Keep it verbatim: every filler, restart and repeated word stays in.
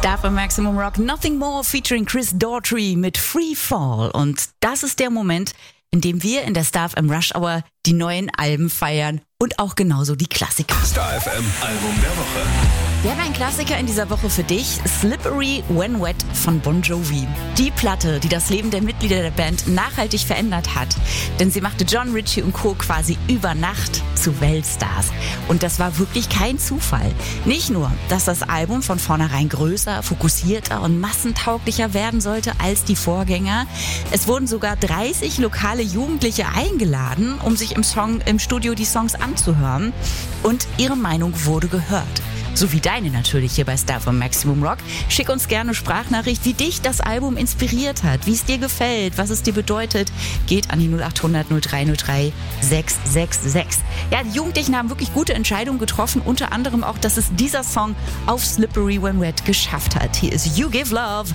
Star für Maximum Rock, Nothing More featuring Chris Daughtry mit Free Fall. Und das ist der Moment, in dem wir in der Star F M Rush Hour die neuen Alben feiern und auch genauso die Klassiker. Star F M Album der Woche. Wir haben einen Klassiker in dieser Woche für dich, Slippery When Wet von Bon Jovi. Die Platte, die das Leben der Mitglieder der Band nachhaltig verändert hat. Denn sie machte John Ritchie und Co. quasi über Nacht zu Weltstars. Und das war wirklich kein Zufall. Nicht nur, dass das Album von vornherein größer, fokussierter und massentauglicher werden sollte als die Vorgänger. Es wurden sogar dreißig lokale Jugendliche eingeladen, um sich im Song, im Studio die Songs anzuhören. Und ihre Meinung wurde gehört. So wie deine natürlich hier bei Star von Maximum Rock. Schick uns gerne eine Sprachnachricht, wie dich das Album inspiriert hat, wie es dir gefällt, was es dir bedeutet. Geht an die null acht hundert null drei null drei sechs sechs sechs. Ja, die Jugendlichen haben wirklich gute Entscheidungen getroffen, unter anderem auch, dass es dieser Song auf Slippery When Wet geschafft hat. Hier ist You Give Love